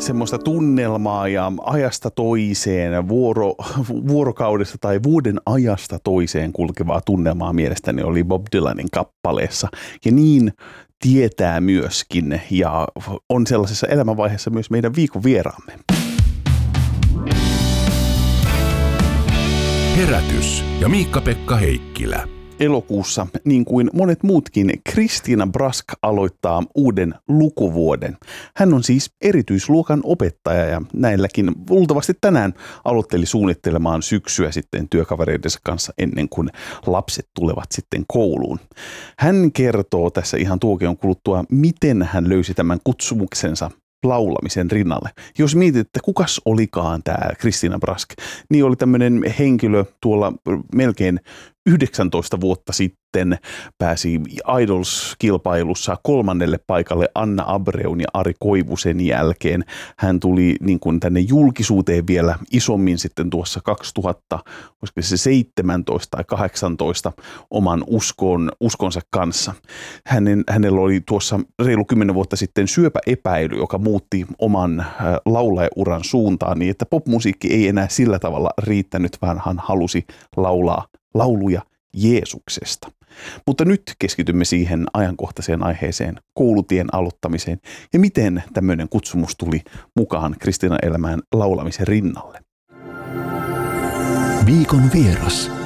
semmoista tunnelmaa ja ajasta toiseen, vuorokaudesta tai vuoden ajasta toiseen kulkevaa tunnelmaa mielestäni oli Bob Dylanin kappaleessa. Ja niin tietää myöskin ja on sellaisessa elämänvaiheessa myös meidän viikon vieraamme. Herätys ja Miikka-Pekka Heikkilä. Elokuussa, niin kuin monet muutkin, Christina Brask aloittaa uuden lukuvuoden. Hän on siis erityisluokan opettaja ja näilläkin luultavasti tänään aloitteli suunnittelemaan syksyä sitten työkavereidensa kanssa ennen kuin lapset tulevat sitten kouluun. Hän kertoo tässä ihan tuokion kuluttua, miten hän löysi tämän kutsumuksensa laulamisen rinnalle. Jos mietitte, kukas olikaan tämä Christina Brask, niin oli tämmöinen henkilö tuolla melkein 19 vuotta sitten pääsi Idols-kilpailussa 3. paikalle Anna Abreun ja Ari Koivusen jälkeen. Hän tuli niin kuin tänne julkisuuteen vielä isommin sitten tuossa 2017 tai 18 oman uskonsa kanssa. Hänellä oli tuossa reilu 10 vuotta sitten syöpäepäily, joka muutti oman laulajauran suuntaan niin, että popmusiikki ei enää sillä tavalla riittänyt, vaan hän halusi laulaa lauluja Jeesuksesta. Mutta nyt keskitymme siihen ajankohtaiseen aiheeseen, koulutien aloittamiseen ja miten tämmöinen kutsumus tuli mukaan Kristiinan elämään laulamisen rinnalle. Viikon vieras.